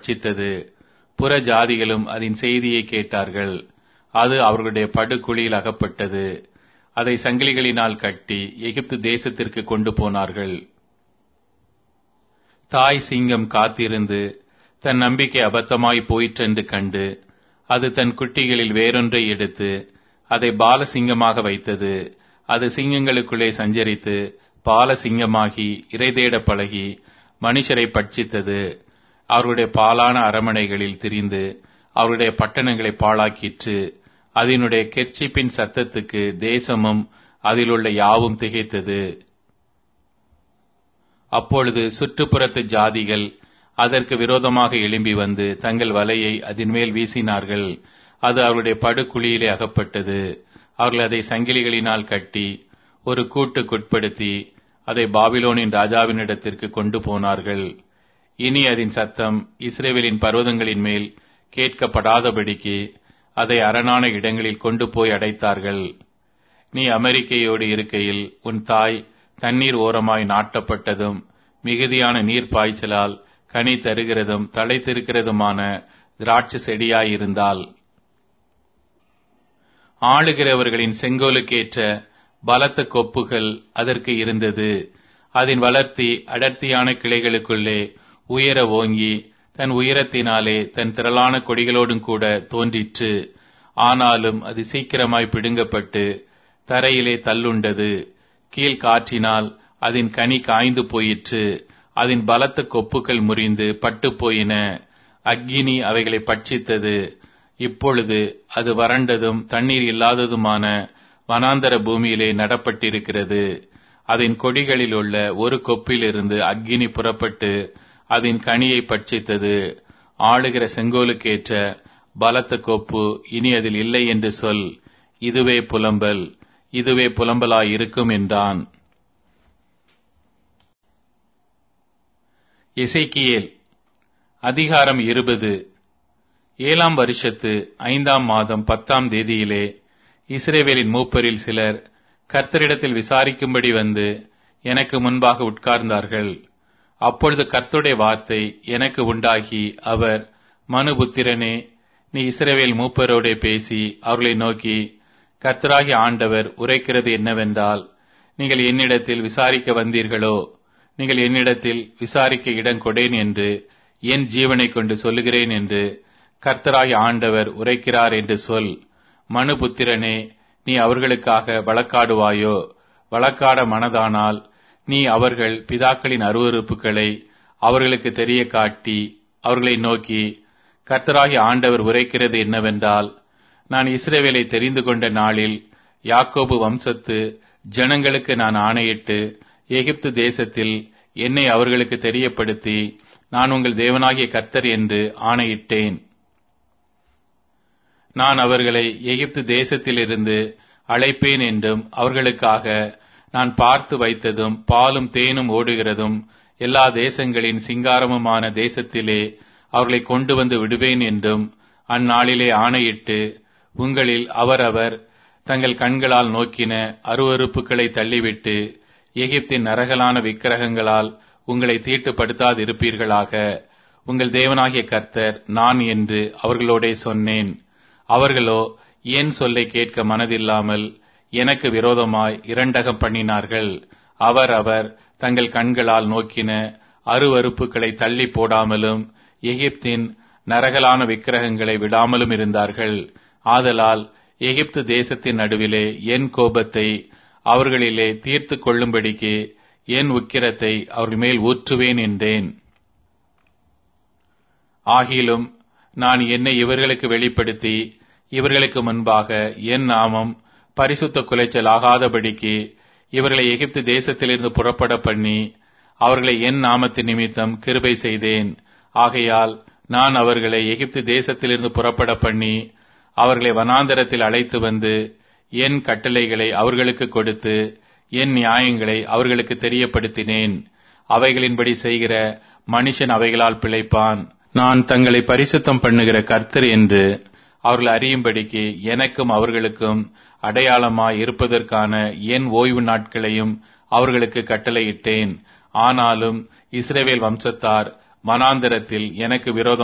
பட்சித்தது. புற ஜாதிகளும் அதன் செய்தியை கேட்டார்கள். அது அவர்களுடைய படுகுழியில் அகப்பட்டது. அதை சங்கிலிகளினால் கட்டி எகிப்து தேசத்திற்கு கொண்டு போனார்கள். தாய் சிங்கம் காத்திருந்து தன் நம்பிக்கை அபத்தமாய் போயிற்றென்று கண்டு அது தன் குட்டிகளில் வேறொன்றை எடுத்து அதை பாலசிங்கமாக வைத்தது. அது சிங்கங்களுக்குள்ளே சஞ்சரித்து பாலசிங்கமாகி இரைதேட பழகி மனுஷரை பட்சித்தது. அவருடைய பாலான அரமனைகளில் திரிந்து அவருடைய பட்டணங்களை பாழாக்கிற்று. அதனுடைய கெர்ச்சிப்பின் சத்தத்துக்கு தேசமும் அதிலுள்ள யாவும் திகைத்தது. அப்பொழுது சுற்றுப்புறத்து ஜாதிகள் அதற்கு விரோதமாக எழும்பி வந்து தங்கள் வலையை அதன் மேல் வீசினார்கள். அது அவருடைய படுகுழியிலே அகப்பட்டது. அவர்கள் அதை சங்கிலிகளினால் கட்டி ஒரு கூட்டுக்குட்படுத்தி அதை பாபிலோனின் ராஜாவினிடத்திற்கு கொண்டு போனார்கள். இனி அதன் சத்தம் இஸ்ரவேலின் பர்வதங்களின் மேல் கேட்கப்படாதபடிக்கு அதை அரணான இடங்களில் கொண்டு போய் அடைத்தார்கள். நீ அமெரிக்கையோடு இருக்கையில் உன் தாய் தண்ணீர் ஓரமாய் நாட்டப்பட்டதும் மிகுதியான நீர் பாய்ச்சலால் கனி தருகிறதும் தழைத்திருக்கிறதுமான திராட்சை செடியாயிருந்தால், ஆளுகிறவர்களின் செங்கோலுக்கேற்ற பலத்த கொப்புகள் அதற்கு இருந்தது. அதன் வளர்த்தி அடர்த்தியான கிளைகளுக்குள்ளே உயர ஓங்கி தன் உயரத்தினாலே தன் திரளான கொடிகளோடும் கூட தோன்றிற்று. ஆனாலும் அது சீக்கிரமாய் பிடுங்கப்பட்டு தரையிலே தள்ளுண்டது. கீழ் காற்றினால் அதன் கனி காய்ந்து போயிற்று. அதன் பலத்த கொப்புகள் முறிந்து பட்டு போயின. அக்கினி அவைகளை பட்சித்தது. இப்பொழுது அது வறண்டதும் தண்ணீர் இல்லாததுமான வனாந்தர பூமியிலே நடப்பட்டிருக்கிறது. அதன் கொடிகளில் உள்ள ஒரு கொப்பிலிருந்து அக்கினி புறப்பட்டு அதன் கனியை பட்சித்தது. ஆளுகிற செங்கோலுக்கேற்ற பலத்த கொப்பு இனி அதில் இல்லை என்று சொல். இதுவே புலம்பல், இதுவே புலம்பலாயிருக்கும் என்றான். எசேக்கியேல் அதிகாரம் 20. 7ஆம் வருஷத்து 5ஆம் மாதம் 10ஆம் தேதியிலே இஸ்ரவேலின் மூப்பரில் சிலர் கர்த்தரிடத்தில் விசாரிக்கும்படி வந்து எனக்கு முன்பாக உட்கார்ந்தார்கள். அப்பொழுது கர்த்தருடைய வார்த்தை எனக்கு உண்டாகி, அவர், மனுபுத்திரனே, நீ இஸ்ரவேல் மூப்பரோடே பேசி அவர்களை நோக்கி, கர்த்தராகிய ஆண்டவர் உரைக்கிறது என்னவென்றால், நீங்கள் என்னிடத்தில் விசாரிக்க வந்தீர்களோ? நீங்கள் என்னிடத்தில் விசாரிக்க இடம் கொடேன் என்று என் ஜீவனை கொண்டு சொல்லுகிறேன் என்று கர்த்தராகிய ஆண்டவர் உரைக்கிறார் என்று சொல். மனுபுத்திரனே, நீ அவர்களுக்காக வழக்காடுவாயோ? வழக்காட மனதானால் நீ அவர்கள் பிதாக்களின் அருவருப்புகளை அவர்களுக்கு தெரிய காட்டி அவர்களை நோக்கி, கர்த்தராகிய ஆண்டவர் உரைக்கிறது என்னவென்றால், நான் இஸ்ரவேலை தெரிந்து கொண்ட நாளில் யாக்கோபு வம்சத்து ஜனங்களுக்கு நான் ஆணையிட்டு எகிப்து தேசத்தில் என்னை அவர்களுக்கு தெரியப்படுத்தி நான் உங்கள் தேவனாகிய கர்த்தர் என்று ஆணையிட்டேன். நான் அவர்களை எகிப்து தேசத்திலிருந்து அழைப்பேன் என்றும் அவர்களுக்காக நான் பார்த்து வைத்ததும் பாலும் தேனும் ஓடுகிறதும் எல்லா தேசங்களின் சிங்காரமுமான தேசத்திலே அவர்களை கொண்டு வந்து விடுவேன் என்றும் அந்நாளிலே ஆணையிட்டு, உங்களில் அவரவர் தங்கள் கண்களால் நோக்கின அருவருப்புகளை தள்ளிவிட்டு எகிப்தின் நரகலான விக்கிரகங்களால் உங்களை தீட்டுப்படுத்தாதிருப்பீர்களாக. உங்கள் தேவனாகிய கர்த்தர் நான் என்று அவர்களோடே சொன்னேன். அவர்களோ என் சொல்லை கேட்க மனதில்லாமல் எனக்கு விரோதமாய் இரண்டகம் பண்ணினார்கள். அவர் தங்கள் கண்களால் நோக்கின அருவருப்புகளை தள்ளி போடாமலும் எகிப்தின் நரகலான விக்கிரகங்களை விடாமலும் இருந்தார்கள். ஆதலால் எகிப்து தேசத்தின் நடுவிலே என் கோபத்தை அவர்களிலே தீர்த்து கொள்ளும்படிக்கு என் உக்கிரத்தை அவர்கள் மேல் ஊற்றுவேன் என்றேன். ஆகிலும் நான் என்னை இவர்களுக்கு வெளிப்படுத்தி இவர்களுக்கு முன்பாக என் நாமம் பரிசுத்த குலைச்சல் ஆகாதபடிக்கு இவர்களை எகிப்து தேசத்திலிருந்து புறப்பட பண்ணி அவர்களை என் நாமத்தின் நிமித்தம் கிருபை செய்தேன். ஆகையால் நான் அவர்களை எகிப்து தேசத்திலிருந்து புறப்பட பண்ணி அவர்களை வனாந்தரத்தில் அழைத்து வந்து என் கட்டளைகளை அவர்களுக்கு கொடுத்து என் நியாயங்களை அவர்களுக்கு தெரியப்படுத்தினேன். அவைகளின்படி செய்கிற மனுஷன் அவைகளால் பிழைப்பான். நான் தங்களை பரிசுத்தம் பண்ணுகிற கர்த்தர் என்று அவர்கள் அறியும்படிக்கு எனக்கும் அவர்களுக்கும் அடையாளமாய் இருப்பதற்கான என் ஓய்வு நாட்களையும் அவர்களுக்கு கட்டளையிட்டேன். ஆனாலும் இஸ்ரவேல் வம்சத்தார் வனாந்தரத்தில் எனக்கு விரோதம்